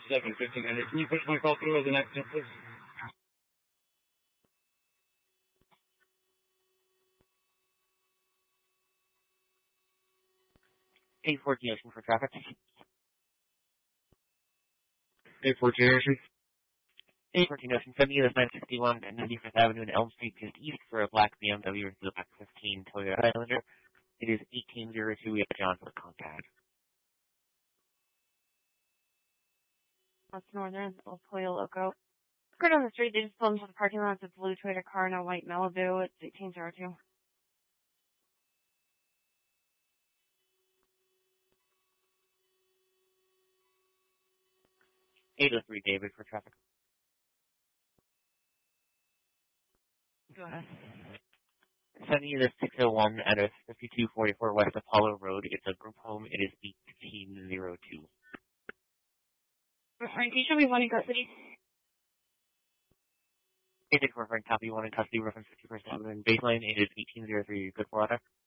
7:15. Can you push my call through as an accident, please? 814 Ocean for traffic. 814 Ocean. 814 Ocean, 70 US 961 and 95th Avenue and Elm Street, just east for a black BMW into the back 15 Toyota Highlander. It is 1802. We have John for contact. West Northern, El Pollo Loco. Right on the street, they just pulled into the parking lot. It's a blue Toyota car and a white Malibu. It's 1802. $803 David for traffic. Go ahead. 70 to 601 at a 5244 West Apollo Road. It's a group home. It is 1802. Frank, can you show me one in custody? 864 Frank, copy 1 in custody, reference 50% and baseline. It is 1803. Good for order.